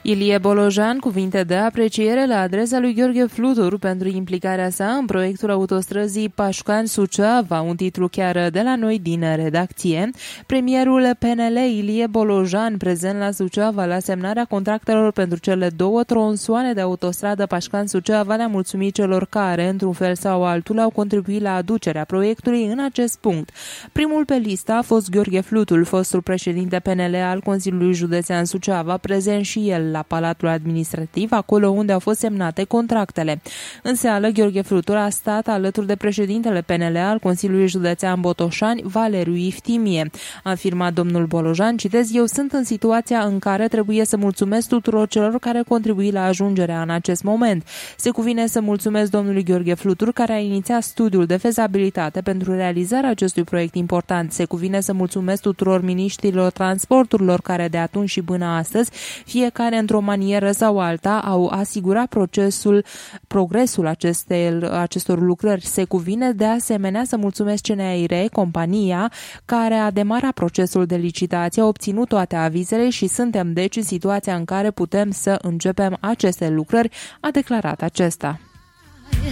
Ilie Bolojan, cuvinte de apreciere la adresa lui Gheorghe Flutur pentru implicarea sa în proiectul autostrăzii Pașcani-Suceava, un titlu chiar de la noi din redacție. Premierul PNL Ilie Bolojan, prezent la Suceava la semnarea contractelor pentru cele 2 tronsoane de autostradă Pașcani-Suceava, le-a mulțumit celor care, într-un fel sau altul, au contribuit la aducerea proiectului în acest punct. Primul pe listă a fost Gheorghe Flutur, fostul președinte PNL al Consiliului Județean Suceava, prezent și el la Palatul Administrativ, acolo unde au fost semnate contractele. În seală, Gheorghe Flutur a stat alături de președintele PNL al Consiliului Județean Botoșani, Valeriu Iftimie. A afirmat domnul Bolojan, citez, eu sunt în situația în care trebuie să mulțumesc tuturor celor care contribui la ajungerea în acest moment. Se cuvine să mulțumesc domnului Gheorghe Flutur, care a inițiat studiul de fezabilitate pentru realizarea acestui proiect important. Se cuvine să mulțumesc tuturor miniștrilor transporturilor care de atunci și până astăzi, fiecare într-o manieră sau alta, au asigurat progresul acestor lucrări. Se cuvine de asemenea să mulțumesc CNAIRE, compania care a demarat procesul de licitație, a obținut toate avizele și suntem deci în situația în care putem să începem aceste lucrări, a declarat acesta.